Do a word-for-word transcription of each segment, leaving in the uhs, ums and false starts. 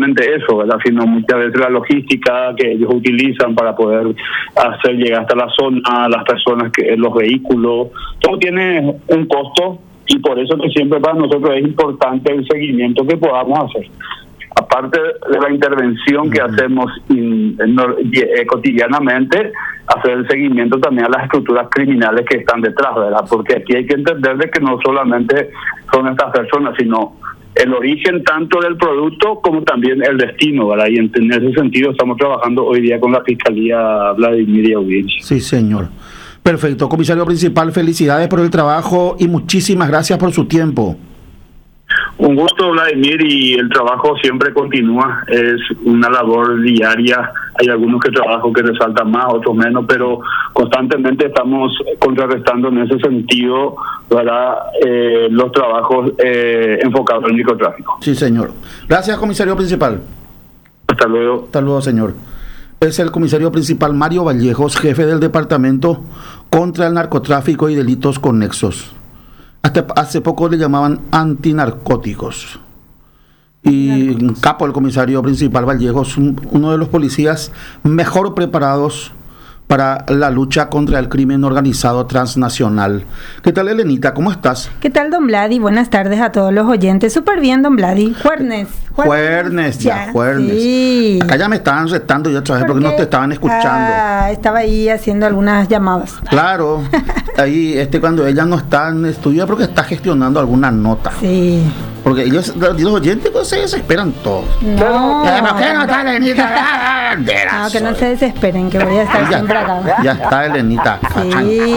solamente eso, ¿verdad? Sino muchas veces la logística que ellos utilizan para poder hacer llegar hasta la zona, las personas, que los vehículos, todo tiene un costo y por eso que siempre para nosotros es importante el seguimiento que podamos hacer. Aparte de la intervención que uh-huh. hacemos in, in, eh, cotidianamente, hacer el seguimiento también a las estructuras criminales que están detrás, ¿verdad? Porque aquí hay que entender de que no solamente son estas personas, sino el origen tanto del producto como también el destino, ¿verdad? Y en, en ese sentido estamos trabajando hoy día con la Fiscalía Vladimir y Audiencia. Sí, señor. Perfecto. Comisario Principal, felicidades por el trabajo y muchísimas gracias por su tiempo. Un gusto, Vladimir, y el trabajo siempre continúa, es una labor diaria, hay algunos que trabajo que resaltan más, otros menos, pero constantemente estamos contrarrestando en ese sentido, ¿verdad? Eh, los trabajos eh, enfocados en el microtráfico. Sí, señor. Gracias, comisario principal. Hasta luego. Hasta luego, señor. Es el comisario principal Mario Vallejos, jefe del Departamento contra el Narcotráfico y Delitos Conexos. Hasta hace poco le llamaban antinarcóticos. Y capo el comisario principal Vallejos, uno de los policías mejor preparados para la lucha contra el crimen organizado transnacional. ¿Qué tal, Elenita? ¿Cómo estás? ¿Qué tal, don Vladi? Buenas tardes a todos los oyentes. Súper bien, don Vladi. Juernes. Juernes, ya, Juernes. Sí. Acá ya me estaban retando ya otra vez porque no te estaban escuchando. Ah, estaba ahí haciendo algunas llamadas. Claro. Ahí, este, cuando ella no está en estudio, porque está gestionando alguna nota. Sí. Porque ellos, los oyentes, pues, se desesperan todos. No. ¿Por qué no está Elenita? No, que no se desesperen, que voy a estar ya, siempre acá. Ya está Elenita. Sí.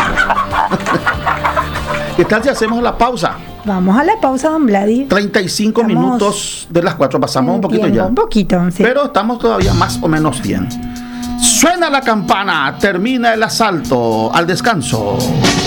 ¿Qué tal si hacemos la pausa? Vamos a la pausa, don Vladi. treinta y cinco estamos minutos de las cuatro, pasamos un poquito ya. Un poquito, sí. Pero estamos todavía más o menos bien. Suena la campana, termina el asalto, al descanso.